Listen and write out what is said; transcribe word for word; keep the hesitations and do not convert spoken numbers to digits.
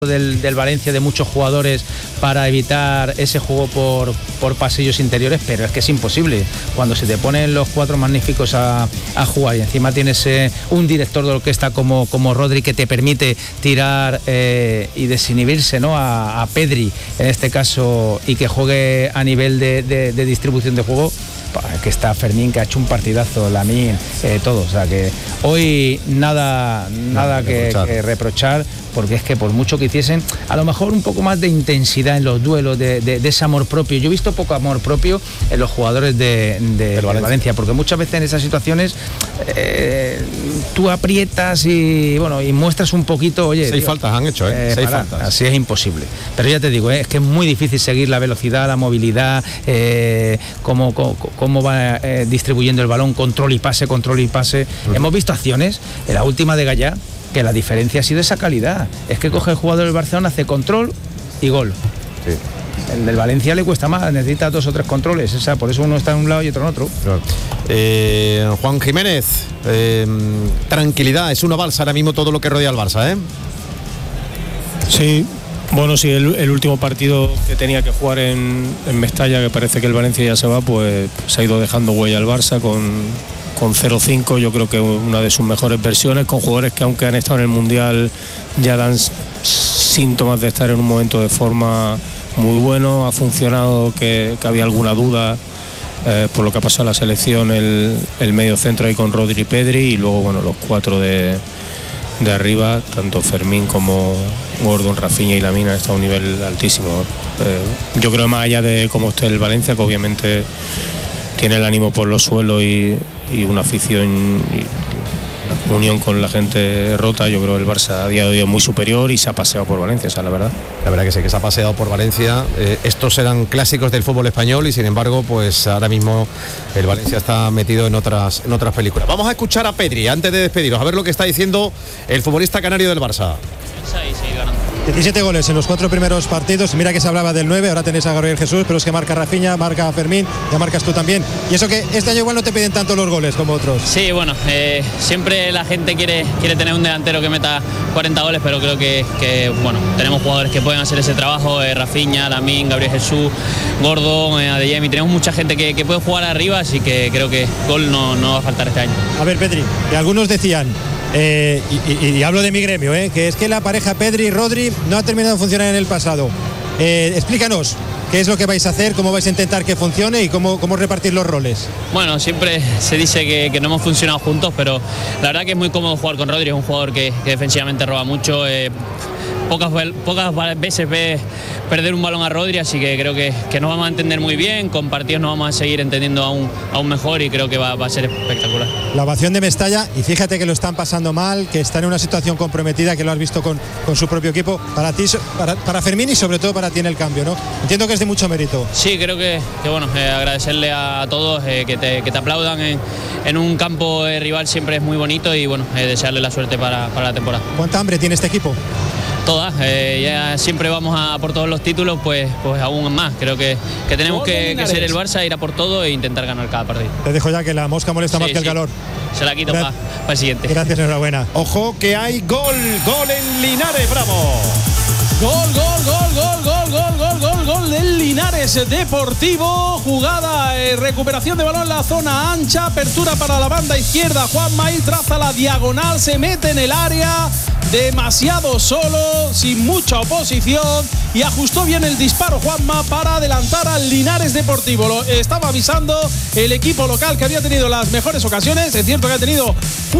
Del, del Valencia, de muchos jugadores para evitar ese juego por, por pasillos interiores, pero es que es imposible cuando se te ponen los cuatro magníficos a, a jugar y encima tienes eh, un director de orquesta como, como Rodri que te permite tirar eh, y desinhibirse, ¿no? a, a Pedri en este caso, y que juegue a nivel de, de, de distribución de juego, que está Fermín, que ha hecho un partidazo, Lamine, eh, todo, o sea que hoy nada nada que reprochar. que reprochar, porque es que por mucho que hiciesen, a lo mejor un poco más de intensidad en los duelos, de, de, de ese amor propio. Yo he visto poco amor propio en los jugadores de, de, de Valencia. Valencia, porque muchas veces en esas situaciones eh, tú aprietas y bueno y muestras un poquito, oye, seis tío, faltas han hecho, ¿eh? eh seis para, faltas. Así es imposible. Pero ya te digo, eh, es que es muy difícil seguir la velocidad, la movilidad, eh, cómo, cómo, cómo va eh, distribuyendo el balón, control y pase, control y pase. Uh-huh. Hemos visto acciones, en la última de Gallá, que la diferencia ha sido esa calidad. Es que coge el jugador del Barcelona, hace control y gol. Sí. El del Valencia le cuesta más, necesita dos o tres controles, esa, por eso uno está en un lado y otro en otro. Claro. Eh, Juan Jiménez, eh, tranquilidad, es una balsa ahora mismo todo lo que rodea al Barça, ¿eh? Sí. Bueno, sí, el, el último partido que tenía que jugar en, en Mestalla, que parece que el Valencia ya se va, pues se ha ido dejando huella al Barça con, con cero cinco, yo creo que una de sus mejores versiones, con jugadores que aunque han estado en el Mundial ya dan síntomas de estar en un momento de forma muy bueno. Ha funcionado, que, que había alguna duda eh, por lo que ha pasado en la selección, el, el medio centro ahí con Rodri y Pedri, y luego bueno, los cuatro de... de arriba, tanto Fermín como Gordon, Rafinha y Lamine han estado a un nivel altísimo. Eh, yo creo, más allá de cómo esté el Valencia, que obviamente tiene el ánimo por los suelos y, y una afición y una comunión con la gente rota, yo creo que el Barça a día de hoy es muy superior y se ha paseado por Valencia, esa es la verdad. La verdad que sí, que se ha paseado por Valencia. Eh, estos eran clásicos del fútbol español y sin embargo, pues ahora mismo el Valencia está metido en otras, en otras películas. Vamos a escuchar a Pedri antes de despediros, a ver lo que está diciendo el futbolista canario del Barça. diecisiete goles en los cuatro primeros partidos. Mira que se hablaba del nueve, ahora tenés a Gabriel Jesús, pero es que marca Rafinha, marca Fermín, ya marcas tú también. Y eso que este año igual no te piden tanto los goles como otros. Sí, bueno, eh, siempre la gente quiere, quiere tener un delantero que meta cuarenta goles, pero creo que, que bueno, tenemos jugadores que pueden hacer ese trabajo, eh, Rafinha, Lamine, Gabriel Jesús, Gordon, eh, Adeyemi, tenemos mucha gente que, que puede jugar arriba, así que creo que gol no, no va a faltar este año. A ver, Pedri, que algunos decían, Eh, y, y, y hablo de mi gremio, eh, que es que la pareja Pedri-Rodri no ha terminado de funcionar en el pasado. Eh, explícanos qué es lo que vais a hacer, cómo vais a intentar que funcione y cómo, cómo repartir los roles. Bueno, siempre se dice que, que no hemos funcionado juntos, pero la verdad que es muy cómodo jugar con Rodri, es un jugador que, que defensivamente roba mucho. Eh, Pocas, pocas veces ves perder un balón a Rodri, así que creo que, que nos vamos a entender muy bien, con partidos nos vamos a seguir entendiendo aún, aún mejor y creo que va, va a ser espectacular. La ovación de Mestalla, y fíjate que lo están pasando mal, que están en una situación comprometida, que lo has visto con, con su propio equipo, para ti, para, para Fermín y sobre todo para ti en el cambio, ¿no? Entiendo que es de mucho mérito. Sí, creo que, que bueno, eh, agradecerle a todos eh, que, te, que te aplaudan en, en un campo eh, rival siempre es muy bonito y bueno, eh, desearle la suerte para, para la temporada. ¿Cuánta hambre tiene este equipo? Todas, eh, ya siempre vamos a por todos los títulos, pues, pues aún más. Creo que, que tenemos que, que ser el Barça, ir a por todo e intentar ganar cada partido. Te dejo ya que la mosca molesta sí, más que el sí. calor. Se la quito para pa el siguiente. Gracias, enhorabuena. Ojo que hay gol, gol en Linares, bravo. Gol, gol, gol, gol, gol, gol, gol, gol, gol del Linares Deportivo. Jugada, eh, recuperación de balón en la zona ancha, apertura para la banda izquierda. Juanma traza la diagonal, se mete en el área, demasiado solo, sin mucha oposición, y ajustó bien el disparo Juanma para adelantar al Linares Deportivo. Lo estaba avisando el equipo local que había tenido las mejores ocasiones. Es cierto que ha tenido